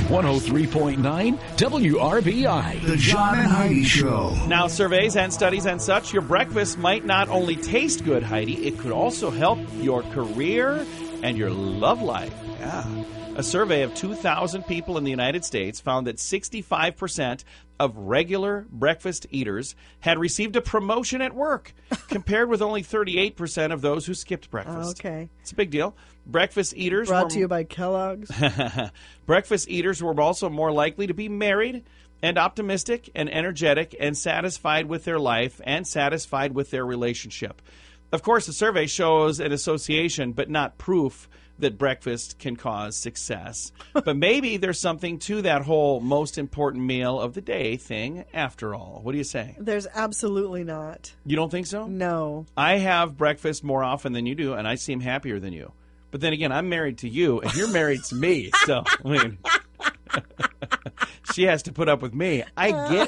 103.9 WRBI. The John and Heidi Show. Now, surveys and studies and such, your breakfast might not only taste good, Heidi, it could also help your career and your love life. Yeah. A survey of 2,000 people in the United States found that 65% of regular breakfast eaters had received a promotion at work, compared with only 38% of those who skipped breakfast. Okay. It's a big deal. Breakfast eaters Brought to you by Kellogg's. Breakfast eaters were also more likely to be married and optimistic and energetic and satisfied with their life and satisfied with their relationship. Of course, the survey shows an association, but not proof that breakfast can cause success. But maybe there's something to that whole most important meal of the day thing after all. What do you say? There's absolutely not. You don't think so? No. I have breakfast more often than you do, and I seem happier than you. But then again, I'm married to you, and you're married to me. So, I mean, she has to put up with me. I get